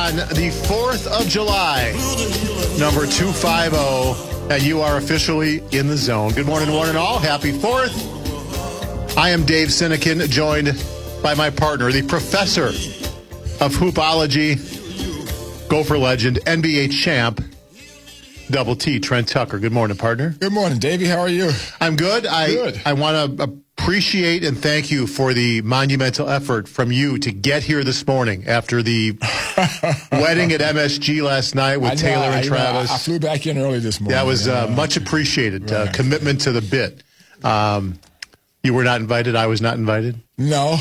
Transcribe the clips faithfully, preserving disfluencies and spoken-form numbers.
on the fourth of July, number two fifty, and you are officially in the zone. Good morning, one and all. Happy fourth. I am Dave Sinekin, joined by my partner, the professor of hoopology, Gopher legend, N B A champ, Double T, Trent Tucker. Good morning, partner. Good morning, Davey. How are you? I'm good. I, Good. I want to appreciate and thank you for the monumental effort from you to get here this morning after the wedding at M S G last night with I know, Taylor and I, Travis. I, I flew back in early this morning. That was uh, yeah. much appreciated. Right. Uh, commitment to the bit. Um, you were not invited. I was not invited. No.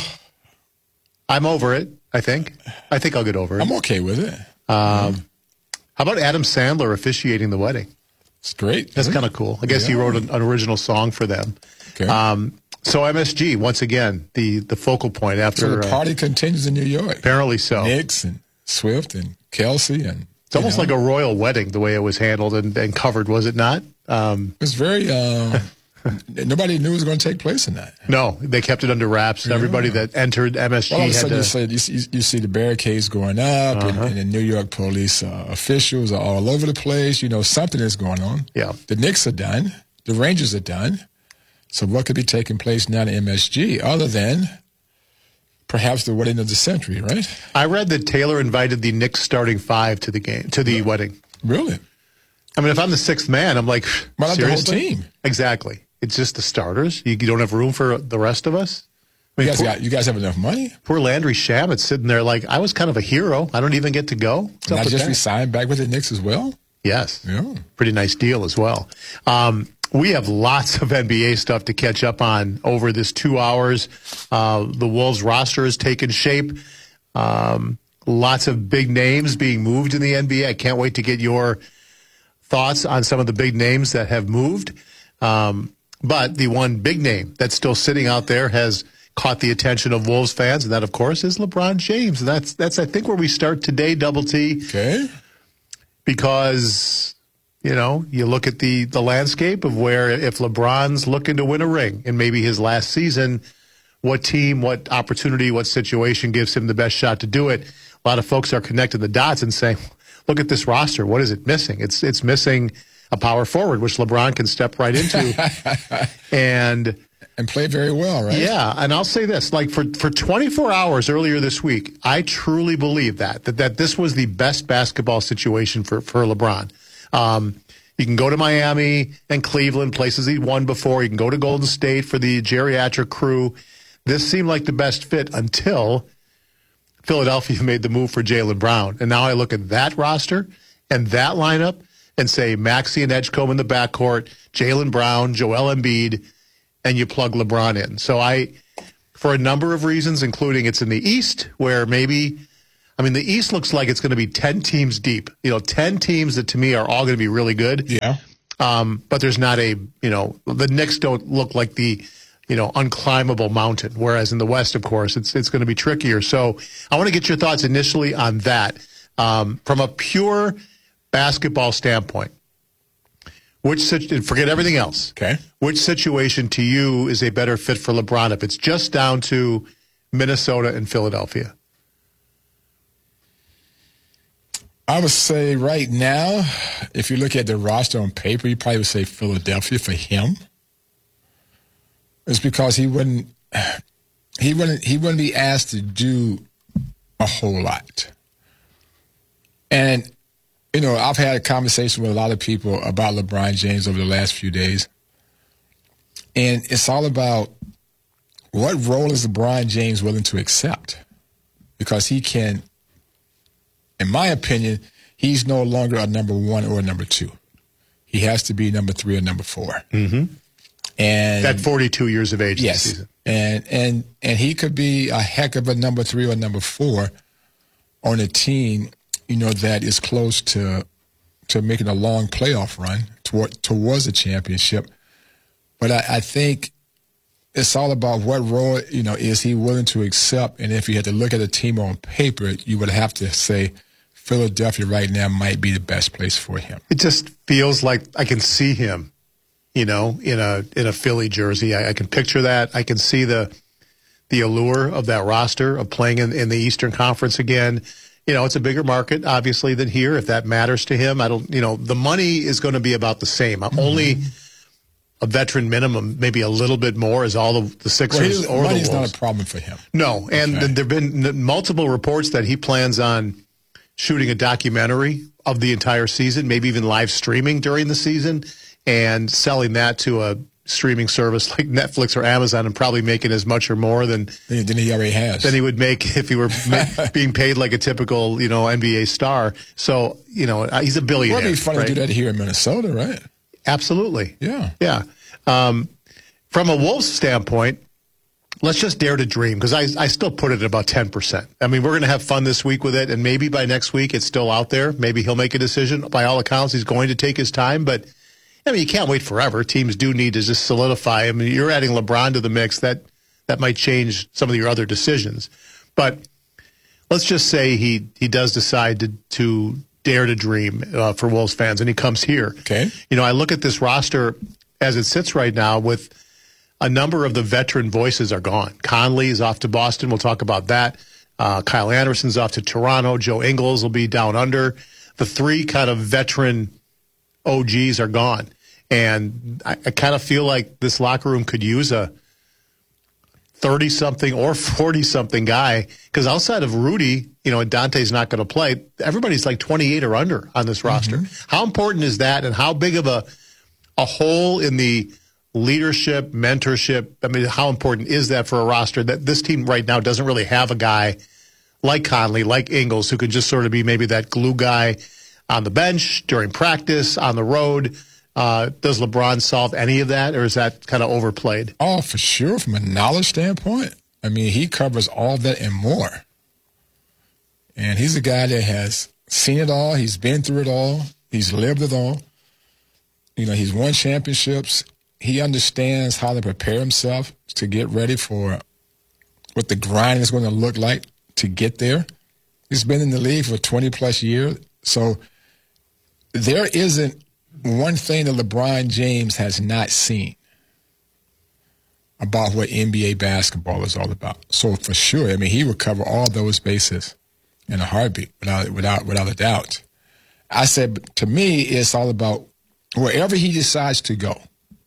I'm over it, I think. I think I'll get over it. I'm okay with it. Um, how about Adam Sandler officiating the wedding? It's great. That's kind of cool. I guess Yeah. he wrote an, an original song for them. Okay. Um, so M S G, once again, the, the focal point after. so the uh, party continues in New York. apparently so. Knicks and Swift and Kelsey. and It's almost like a royal wedding, the way it was handled and, and covered, was it not? Um, It was very, uh, nobody knew it was going to take place in that. no, they kept it under wraps. Yeah. Everybody that entered M S G Well, all of a had sudden you, to. say, you, see, you see the barricades going up, Uh-huh. and, and the New York police uh, officials are all over the place. You know, something is going on. Yeah. The Knicks are done. The Rangers are done. So what could be taking place now at M S G other than perhaps the wedding of the century, right? I read that Taylor invited the Knicks starting five to the game, to the wedding. Really? I mean, if I'm the sixth man, I'm like, Why not the whole seriously? team? Exactly. It's just the starters. You, you don't have room for the rest of us. I You mean, guys, poor, got, you guys have enough money? poor Landry Shamet sitting there like, I was kind of a hero. I don't even get to go. What's up Not with just that? re-signed back with the Knicks as well? Yes. Yeah. Pretty nice deal as well. Um, we have lots of N B A stuff to catch up on over this two hours. Uh, the Wolves roster has taken shape. Um, lots of big names being moved in the N B A. I can't wait to get your thoughts on some of the big names that have moved. Um, but the one big name that's still sitting out there has caught the attention of Wolves fans, and that, of course, is LeBron James. And that's, that's I think, where we start today, Double T. Okay. Because, you know, you look at the, the landscape of where if LeBron's looking to win a ring in maybe his last season, what team, what opportunity, what situation gives him the best shot to do it? A lot of folks are connecting the dots and saying, look at this roster. What is it missing? It's it's missing a power forward, which LeBron can step right into. and And play very well, right? yeah, and I'll say this, like for, for twenty-four hours earlier this week, I truly believe that, that, that this was the best basketball situation for, for LeBron. Um, you can go to Miami and Cleveland, places he won before. You can go to Golden State for the geriatric crew. This seemed like the best fit until Philadelphia made the move for Jaylen Brown. And now I look at that roster and that lineup and say Maxey and Edgecombe in the backcourt, Jaylen Brown, Joel Embiid, and you plug LeBron in. So I, for a number of reasons, including it's in the East, where maybe, I mean, the East looks like it's going to be ten teams deep. You know, ten teams that to me are all going to be really good. Yeah. Um, but there's not a, you know, the Knicks don't look like the, you know, unclimbable mountain. Whereas in the West, of course, it's it's going to be trickier. So I want to get your thoughts initially on that. Um, from a pure basketball standpoint, which situ- forget everything else. Okay. Which situation to you is a better fit for LeBron if it's just down to Minnesota and Philadelphia? I would say right now, if you look at the roster on paper, you probably would say Philadelphia for him. It's because he wouldn't he wouldn't he wouldn't be asked to do a whole lot. And you know, I've had a conversation with a lot of people about LeBron James over the last few days. And it's all about what role is LeBron James willing to accept? Because he can, in my opinion, he's no longer a number one or a number two. He has to be number three or number four. Mm-hmm. And At forty-two years of age yes, this season. and and and he could be a heck of a number three or number four on a team, you know, that is close to to making a long playoff run toward, towards a championship. But I, I think it's all about what role, you know, is he willing to accept. And if you had to look at a team on paper, you would have to say Philadelphia right now might be the best place for him. It just feels like I can see him, you know, in a in a Philly jersey. I, I can picture that. I can see the the allure of that roster of playing in, in the Eastern Conference again. you know, it's a bigger market, obviously, than here, if that matters to him. I don't, you know, the money is going to be about the same. I'm mm-hmm. only a veteran minimum, maybe a little bit more, is all the, the Sixers well, or the Wolves. Money's not a problem for him. No, and okay. there have been multiple reports that he plans on shooting a documentary of the entire season, maybe even live streaming during the season, and selling that to a streaming service like Netflix or Amazon, and probably making as much or more than than he already has than he would make if he were ma- being paid like a typical, you know, N B A star. So, you know, he's a billionaire. It would be funny right? to do that here in Minnesota, right? Absolutely. Yeah. Yeah. Um, from a Wolves standpoint, let's just dare to dream, because I, I still put it at about ten percent. I mean, we're going to have fun this week with it, and maybe by next week it's still out there. Maybe he'll make a decision. By all accounts, he's going to take his time, but I mean, you can't wait forever. Teams do need to just solidify. I mean, you're adding LeBron to the mix. That that might change some of your other decisions. But let's just say he, he does decide to, to dare to dream uh, for Wolves fans, and he comes here. Okay. You know, I look at this roster as it sits right now with a number of the veteran voices are gone. Conley is off to Boston. We'll talk about that. Uh, Kyle Anderson's off to Toronto. Joe Ingles will be down under. The three kind of veteran O Gs are gone. And I, I kind of feel like this locker room could use a thirty-something or forty-something guy, because outside of Rudy, you know, and Dante's not going to play, everybody's like twenty-eight or under on this roster. Mm-hmm. How important is that, and how big of a a hole in the leadership, mentorship, I mean, how important is that for a roster that this team right now doesn't really have a guy like Conley, like Ingles, who could just sort of be maybe that glue guy on the bench, during practice, on the road? Uh, does LeBron solve any of that, or is that kind of overplayed? Oh, for sure. From a knowledge standpoint, I mean, he covers all that and more. And he's a guy that has seen it all. He's been through it all. He's lived it all. You know, he's won championships. He understands how to prepare himself to get ready for what the grind is going to look like to get there. He's been in the league for twenty-plus years. So there isn't one thing that LeBron James has not seen about what N B A basketball is all about. So for sure, I mean, he would cover all those bases in a heartbeat, without without without a doubt. I said, to me, it's all about wherever he decides to go,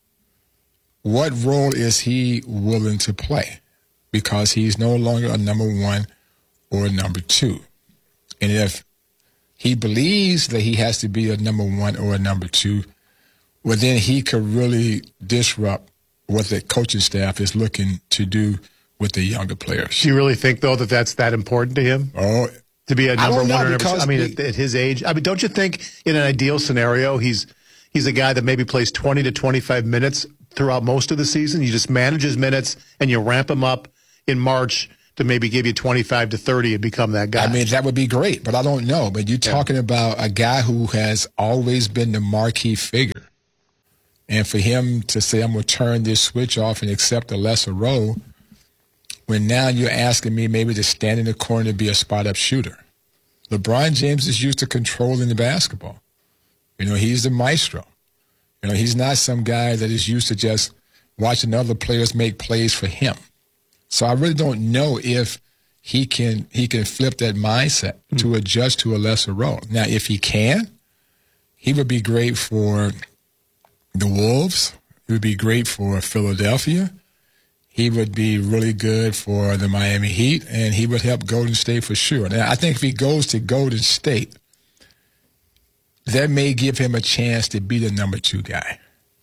what role is he willing to play? Because he's no longer a number one or a number two. And if he believes that he has to be a number one or a number two, well, then he could really disrupt what the coaching staff is looking to do with the younger players. Do you really think, though, that that's that important to him? Oh, to be a number one or number two? I mean, the, at, at his age, I mean, don't you think in an ideal scenario, he's he's a guy that maybe plays twenty to twenty-five minutes throughout most of the season? You just manage his minutes and you ramp him up in March to maybe give you twenty-five to thirty and become that guy. I mean, that would be great, but I don't know. But you're yeah. talking about a guy who has always been the marquee figure. And for him to say, I'm going to turn this switch off and accept a lesser role, when now you're asking me maybe to stand in the corner to be a spot-up shooter. LeBron James is used to controlling the basketball. You know, he's the maestro. You know, he's not some guy that is used to just watching other players make plays for him. So I really don't know if he can he can flip that mindset mm-hmm. to adjust to a lesser role. Now, if he can, he would be great for the Wolves. He would be great for Philadelphia. He would be really good for the Miami Heat, and he would help Golden State for sure. Now, I think if he goes to Golden State, that may give him a chance to be the number two guy.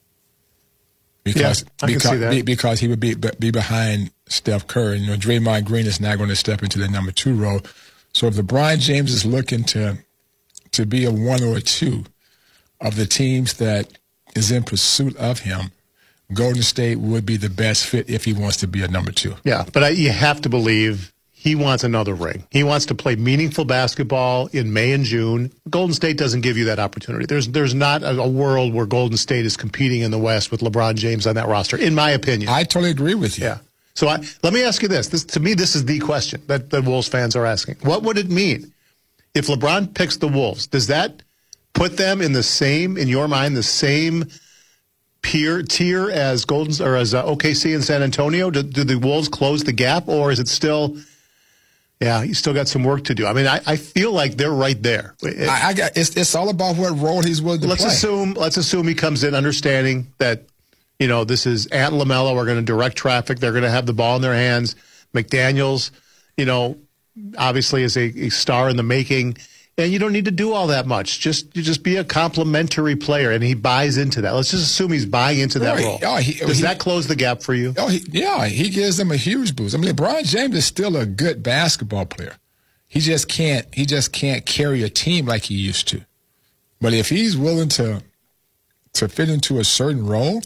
Because, yeah, I because, can see that. because he would be be behind Steph Curry. You know, Draymond Green is not going to step into the number two role. So if LeBron James is looking to to be a one or a two of the teams that is in pursuit of him, Golden State would be the best fit if he wants to be a number two. Yeah, but I, you have to believe he wants another ring. He wants to play meaningful basketball in May and June. Golden State doesn't give you that opportunity. There's there's not a, a world where Golden State is competing in the West with LeBron James on that roster, in my opinion. I totally agree with you. Yeah. So I, let me ask you this. This. To me, this is the question that the Wolves fans are asking. What would it mean if LeBron picks the Wolves? Does that put them in the same, in your mind, the same peer tier as Golden or as uh, O K C and San Antonio? Do, do the Wolves close the gap, or is it still Yeah, he's still got some work to do. I mean, I, I feel like they're right there. It, I, I got it's it's all about what role he's willing to let's play. assume let's assume he comes in understanding that, you know, this is Ant LaMelo. We're going to direct traffic. They're going to have the ball in their hands. McDaniels, you know, obviously is a, a star in the making. And you don't need to do all that much. Just you just be a complimentary player, and he buys into that. Let's just assume he's buying into that Right. role. Oh, he- Does he- that close the gap for you? Oh, he, yeah, he gives them a huge boost. I mean, LeBron James is still a good basketball player. He just can't. He just can't carry a team like he used to. But if he's willing to to fit into a certain role,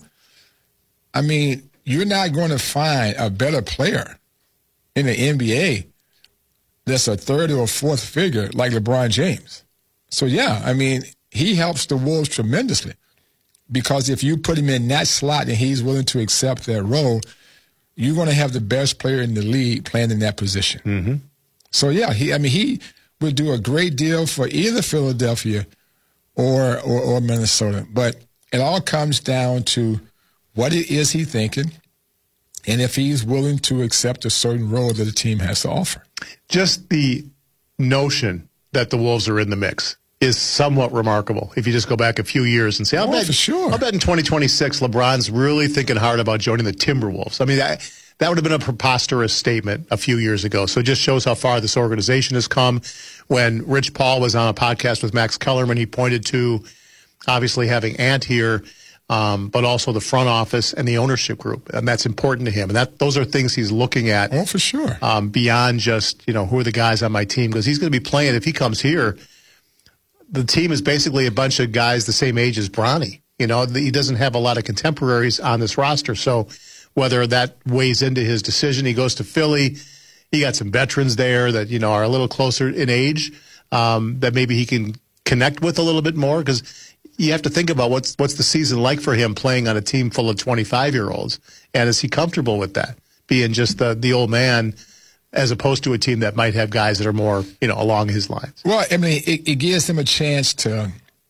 I mean, you're not going to find a better player in the N B A that's a third or fourth figure like LeBron James. So, yeah, I mean, he helps the Wolves tremendously because if you put him in that slot and he's willing to accept that role, you're going to have the best player in the league playing in that position. Mm-hmm. So, yeah, he, I mean, he would do a great deal for either Philadelphia or, or, or Minnesota. But it all comes down to what it is he thinking and if he's willing to accept a certain role that the team has to offer. Just the notion that the Wolves are in the mix is somewhat remarkable. If you just go back a few years and say, I'll, Oh, bet, for sure. I'll bet in twenty twenty-six LeBron's really thinking hard about joining the Timberwolves. I mean, that, that would have been a preposterous statement a few years ago. So it just shows how far this organization has come. When Rich Paul was on a podcast with Max Kellerman, he pointed to obviously having Ant here, um, but also the front office and the ownership group. And that's important to him. And that those are things he's looking at. Oh, for sure. Um, beyond just, you know, who are the guys on my team? Because he's going to be playing, if he comes here, the team is basically a bunch of guys the same age as Bronny. You know, he doesn't have a lot of contemporaries on this roster. So whether that weighs into his decision, he goes to Philly. He got some veterans there that, you know, are a little closer in age, um, that maybe he can connect with a little bit more. Because you have to think about what's what's the season like for him playing on a team full of twenty-five-year-olds. And is he comfortable with that, being just the, the old man, as opposed to a team that might have guys that are more, you know, along his lines? Well, I mean, it, it gives him a chance to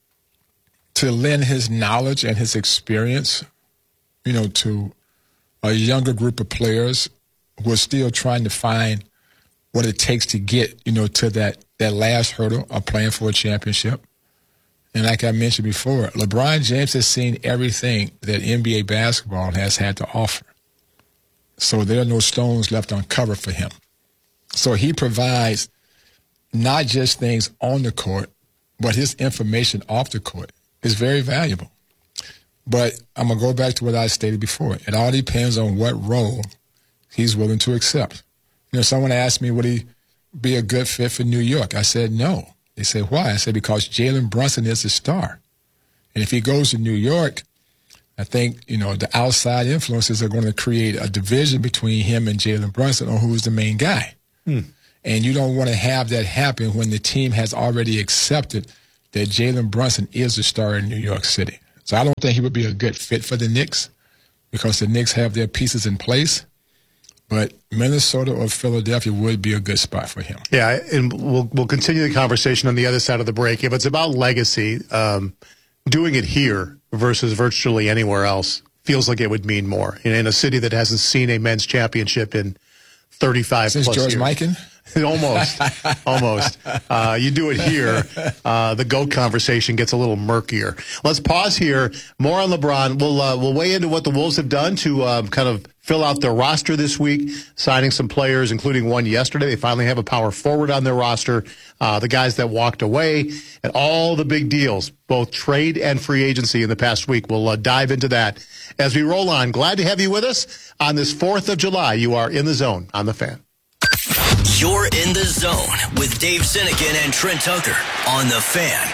to lend his knowledge and his experience, you know, to a younger group of players who are still trying to find what it takes to get, you know, to that, that last hurdle of playing for a championship. And like I mentioned before, LeBron James has seen everything that N B A basketball has had to offer. So there are no stones left uncovered for him. So he provides not just things on the court, but his information off the court is very valuable. But I'm going to go back to what I stated before. It all depends on what role he's willing to accept. You know, someone asked me, would he be a good fit for New York? I said no. They said, why? I said, because Jalen Brunson is a star. And if he goes to New York, I think, you know, the outside influences are going to create a division between him and Jalen Brunson on who's the main guy. Hmm. And you don't want to have that happen when the team has already accepted that Jalen Brunson is a star in New York City. So I don't think he would be a good fit for the Knicks because the Knicks have their pieces in place. But Minnesota or Philadelphia would be a good spot for him. Yeah, and we'll we'll continue the conversation on the other side of the break. If it's about legacy, um, doing it here versus virtually anywhere else feels like it would mean more. In, in a city that hasn't seen a men's championship in thirty-five Since plus George years. Mikan? almost, almost. Uh, you do it here, uh, the GOAT conversation gets a little murkier. Let's pause here. More on LeBron. We'll uh, we'll weigh into what the Wolves have done to uh, kind of fill out their roster this week, signing some players, including one yesterday. They finally have a power forward on their roster. Uh, the guys that walked away, and all the big deals, both trade and free agency in the past week. We'll uh, dive into that as we roll on. Glad to have you with us on this fourth of July. You are in the zone on The Fan. You're in the zone with Dave Sinekin and Trent Tucker on The Fan.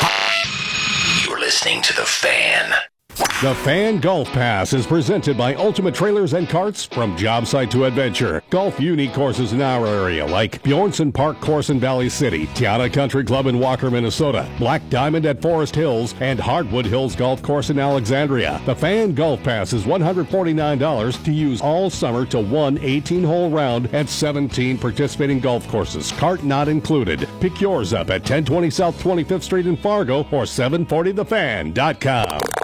You're listening to The Fan. The Fan Golf Pass is presented by Ultimate Trailers and Carts. From job site to adventure, golf unique courses in our area like Bjornson Park Course in Valley City, Tiana Country Club in Walker, Minnesota, Black Diamond at Forest Hills, and Hardwood Hills Golf Course in Alexandria. The Fan Golf Pass is one hundred forty-nine dollars to use all summer to one eighteen-hole round at seventeen participating golf courses, cart not included. Pick yours up at ten twenty South twenty-fifth Street in Fargo or seven forty the fan dot com.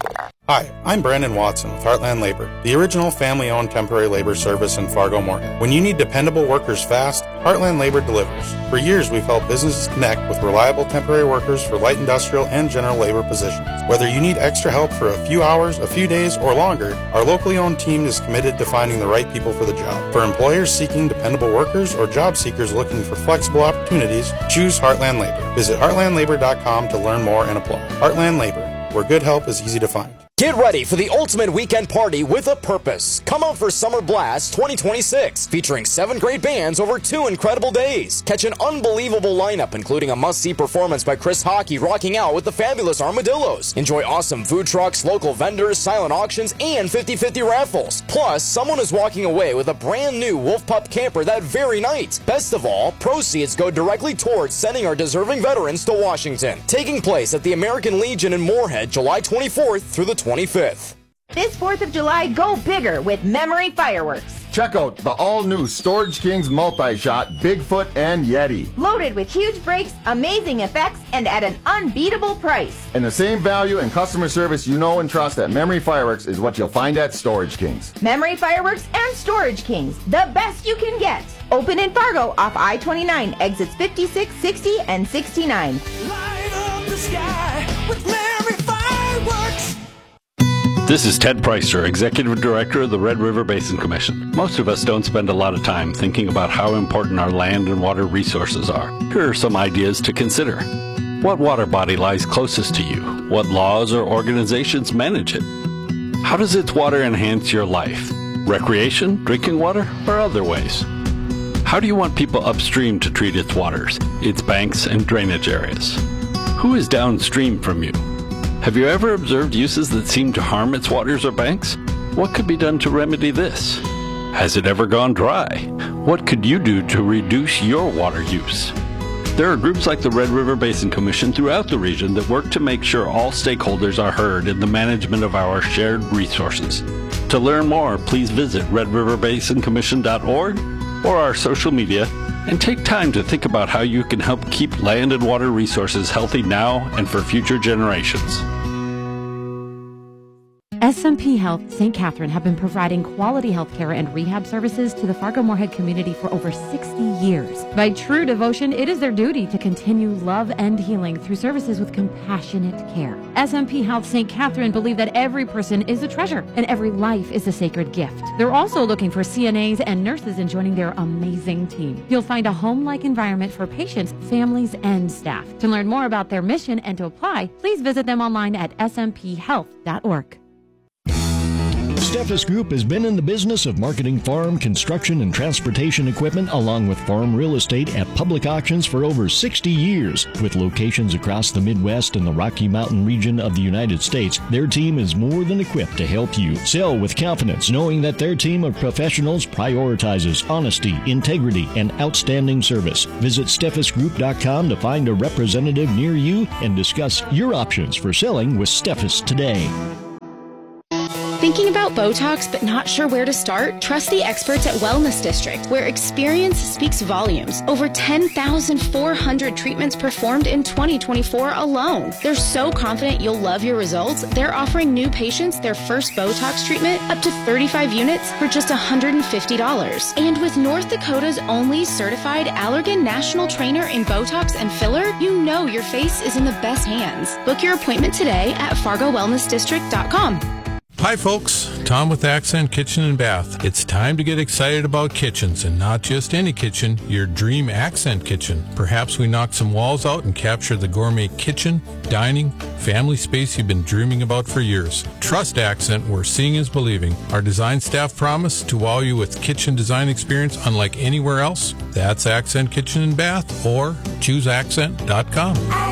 Hi, I'm Brandon Watson with Heartland Labor, the original family-owned temporary labor service in Fargo-Moorhead. When you need dependable workers fast, Heartland Labor delivers. For years, we've helped businesses connect with reliable temporary workers for light industrial and general labor positions. Whether you need extra help for a few hours, a few days, or longer, our locally owned team is committed to finding the right people for the job. For employers seeking dependable workers or job seekers looking for flexible opportunities, choose Heartland Labor. Visit heartland labor dot com to learn more and apply. Heartland Labor, where good help is easy to find. Get ready for the ultimate weekend party with a purpose. Come out for Summer Blast twenty twenty-six, featuring seven great bands over two incredible days. Catch an unbelievable lineup, including a must-see performance by Chris Hockey rocking out with the Fabulous Armadillos. Enjoy awesome food trucks, local vendors, silent auctions, and fifty-fifty raffles. Plus, someone is walking away with a brand new Wolf Pup camper that very night. Best of all, proceeds go directly towards sending our deserving veterans to Washington. Taking place at the American Legion in Moorhead, July twenty-fourth through the twenty-fifth. This fourth of July, go bigger with Memory Fireworks. Check out the all-new Storage Kings multi-shot Bigfoot and Yeti. Loaded with huge brakes, amazing effects, and at an unbeatable price. And the same value and customer service you know and trust at Memory Fireworks is what you'll find at Storage Kings. Memory Fireworks and Storage Kings, the best you can get. Open in Fargo off I twenty-nine, exits fifty-six, sixty, and sixty-nine. Light up the sky with Memory Fireworks. This is Ted Preister, Executive Director of the Red River Basin Commission. Most of us don't spend a lot of time thinking about how important our land and water resources are. Here are some ideas to consider. What water body lies closest to you? What laws or organizations manage it? How does its water enhance your life? Recreation, drinking water, or other ways? How do you want people upstream to treat its waters, its banks and drainage areas? Who is downstream from you? Have you ever observed uses that seem to harm its waters or banks? What could be done to remedy this? Has it ever gone dry? What could you do to reduce your water use? There are groups like the Red River Basin Commission throughout the region that work to make sure all stakeholders are heard in the management of our shared resources. To learn more, please visit red river basin commission dot org or our social media and take time to think about how you can help keep land and water resources healthy now and for future generations. S M P Health Saint Catherine have been providing quality health care and rehab services to the Fargo-Moorhead community for over sixty years. By true devotion, it is their duty to continue love and healing through services with compassionate care. S M P Health Saint Catherine believe that every person is a treasure and every life is a sacred gift. They're also looking for C N As and nurses in joining their amazing team. You'll find a home-like environment for patients, families, and staff. To learn more about their mission and to apply, please visit them online at s m p health dot org. Steffes Group has been in the business of marketing farm, construction, and transportation equipment along with farm real estate at public auctions for over sixty years. With locations across the Midwest and the Rocky Mountain region of the United States, their team is more than equipped to help you sell with confidence, knowing that their team of professionals prioritizes honesty, integrity, and outstanding service. Visit steffes group dot com to find a representative near you and discuss your options for selling with Steffes today. Thinking about Botox but not sure where to start? Trust the experts at Wellness District, where experience speaks volumes. Over ten thousand four hundred treatments performed in twenty twenty-four alone. They're so confident you'll love your results, they're offering new patients their first Botox treatment up to thirty-five units for just one hundred fifty dollars. And with North Dakota's only certified Allergan National Trainer in Botox and filler, you know your face is in the best hands. Book your appointment today at fargo wellness district dot com. Hi folks, Tom with Accent Kitchen and Bath. It's time to get excited about kitchens, and not just any kitchen, your dream Accent kitchen. Perhaps we knock some walls out and capture the gourmet kitchen, dining, family space you've been dreaming about for years. Trust Accent, where seeing is believing. Our design staff promise to wow you with kitchen design experience unlike anywhere else. That's Accent Kitchen and Bath, or choose accent dot com.